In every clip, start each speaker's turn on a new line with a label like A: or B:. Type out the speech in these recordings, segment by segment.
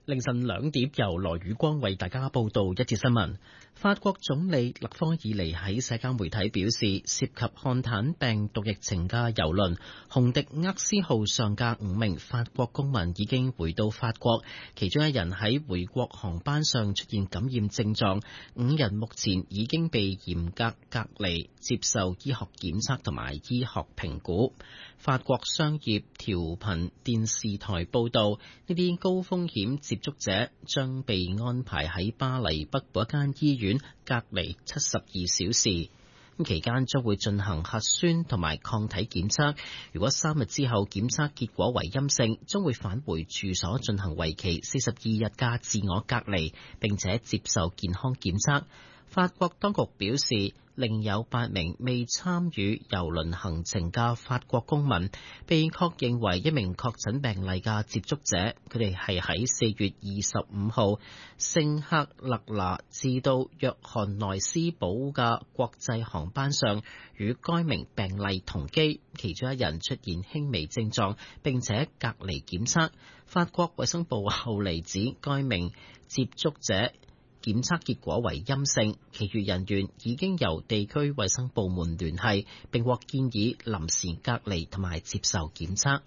A: 凌晨2點，由羅宇光為大家報道一節新聞。法國總理勒科爾尼喺社交媒體表示，涉及漢坦病毒疫情嘅郵輪紅迪厄斯號上嘅5名法國公民已經回到法國，其中一人喺回國航班上出現感染症狀，5人目前已經被嚴格隔離，接受醫學檢測同埋醫學評估。法國商業調頻電視台報道，呢啲高風險接觸者將被安排喺巴黎北部一間醫院隔離72小時，期間將會進行核酸同埋抗體檢測。如果3日之後檢測結果為陰性，將會返回住所進行為期42日嘅自我隔離，並且接受健康檢測。法國當局表示，另有8名未參與郵輪行程嘅法國公民被確認為一名確診病例嘅接觸者，佢哋係喺4月25號聖克勒拿至到約翰內斯堡嘅國際航班上與該名病例同機，其中一人出現輕微症狀並且隔離檢測。法國衛生部後嚟指該名接觸者檢測結果為陰性，其餘人員已經由地區衛生部門聯繫，並獲建議臨時隔離同埋接受檢測。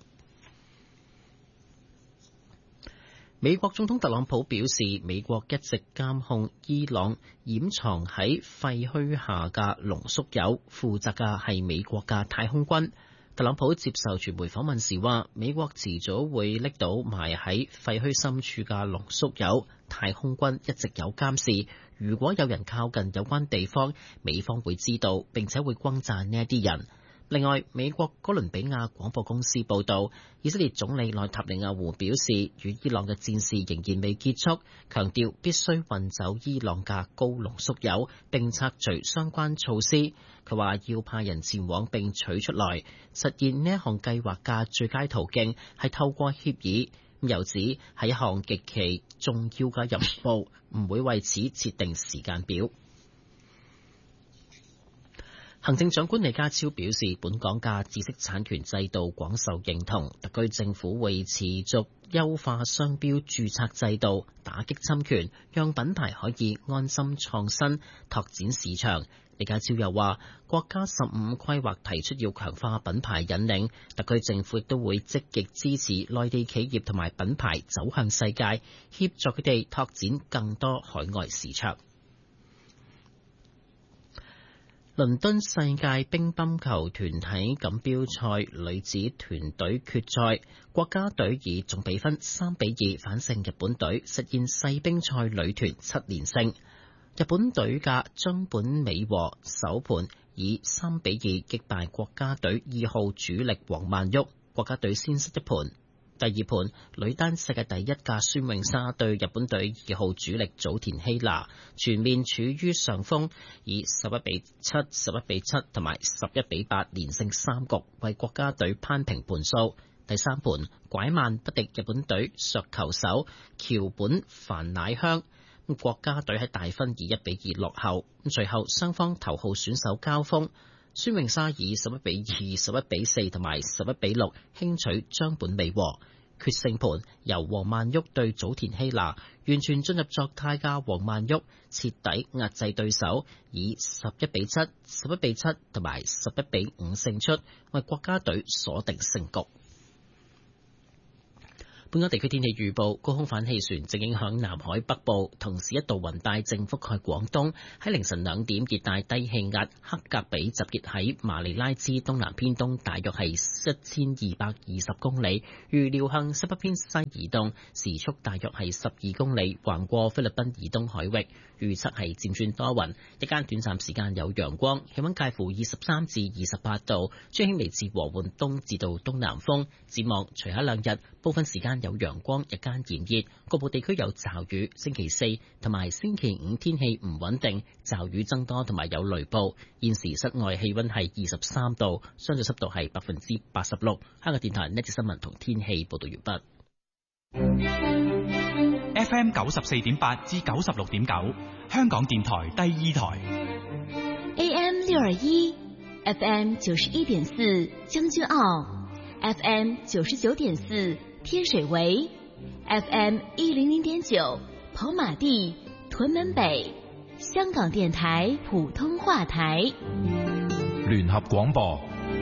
A: 美國總統特朗普表示，美國一直監控伊朗掩藏喺廢墟下嘅濃縮鈾，負責嘅係美國嘅太空軍。特朗普接受傳媒訪問時話，美國遲早會拎到埋喺廢墟深處嘅濃縮鈾，太空軍一直有監視。如果有人靠近有關地方，美方會知道並且會轟炸呢一啲人。另外，美國哥倫比亞廣播公司報導，以色列總理內塔尼亞胡表示，與伊朗嘅戰事仍然未結束，強調必須運走伊朗嘅高濃縮鈾並拆除相關措施。佢話要派人前往並取出來，實現呢一項計劃嘅最佳途徑係透過協議。又指係一項極其重要嘅任務，唔會為此設定時間表。行政長官李家超表示，本港嘅知識產權制度廣受認同，特區政府會持續優化商標註冊制度，打擊侵權，讓品牌可以安心創新，拓展市場。李家超又話，國家15規劃提出要強化品牌引領，特區政府亦都會積極支持內地企業同埋品牌走向世界，協助佢哋拓展更多海外市場。倫敦世界乒乓球團體錦標賽女子團隊決賽，國家隊以總比分3-2反勝日本隊，實現世乒賽女團7連勝。日本隊嘅張本美和首盤以3-2擊敗國家隊2號主力王曼昱，國家隊先失一盤。第二盤，女單世界第一嘅孫穎莎對日本隊2號主力早田希娜全面處於上風，以11-7、11-7同埋11-8連勝3局，為國家隊攀平盤數。第三盤，拐慢不敵日本隊削球手橋本繁乃香，國家隊喺大分以1-2落後，隨後雙方頭號選手交鋒。孫穎莎以11-2、11-4同埋11-6輕取張本美和。決勝盤由王曼昱對早田希娜，完全進入作態嘅王曼昱徹底壓制對手，以11-7、11-7同埋11-5勝出，為國家隊鎖定勝局。本港地區天氣預報，高空反氣旋正影響南海北部，同時一道雲帶正覆蓋廣東。喺凌晨2點，熱帶低氣壓克格比集結喺馬尼拉之東南偏東，大約係1220公里，預料向西北偏西移動，時速大約係12公里，橫過菲律賓以東海域。預測係漸轉多雲，一間短暫時間有陽光，氣溫介乎23至28度，吹輕微至和緩東至到東南風。展望隨後2日，部分時間有陽光，日間炎熱，局部地區有驟雨。星期4同埋星期5天氣唔穩定，驟雨增多同埋有雷暴。現時室外氣溫係23度，相對濕度係86%。香港電台呢節新聞同天氣報道完畢。
B: FM 94.8至96.9，香港電台第2台。
C: AM 621 FM 91.4，將軍澳 FM 99.4，天水圍 FM 100.9跑馬地屯門北，香港電台普通話台，
D: 聯合廣播。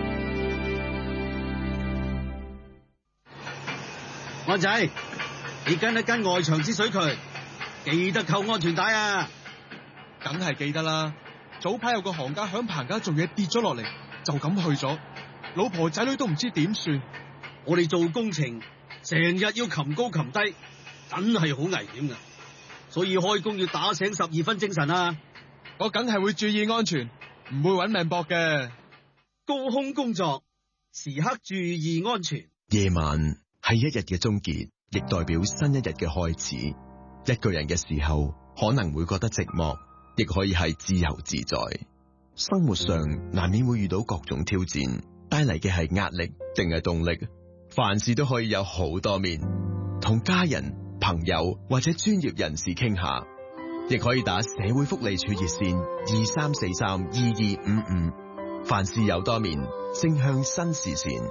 E: 安仔，你跟一跟外牆之水渠，記得扣安全帶啊！
F: 梗係記得啦。早排有個行家響棚架做嘢跌咗落嚟，就咁去咗，老婆仔女都唔知點算。
E: 我哋做工程成日要擒高擒低，真係好危險噶，所以開工要打醒12分精神啊！
F: 我梗係會注意安全，唔會搵命搏嘅。
E: 高空工作，時刻注意安全。
G: 夜晚係一日嘅終結，亦代表新一日嘅開始。一個人嘅時候，可能會覺得寂寞，亦可以係自由自在。生活上難免會遇到各種挑戰，帶嚟嘅係壓力定係動力？凡事都可以有好多面，同家人、朋友或者專業人士傾下，亦可以打社會福利署熱線23432255。凡事有多面，正向新視線。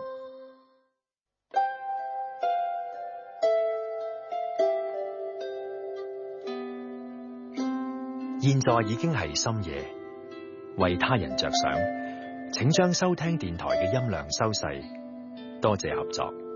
H: 現在已經係深夜，為他人着想，請將收聽電台嘅音量收細，多謝合作。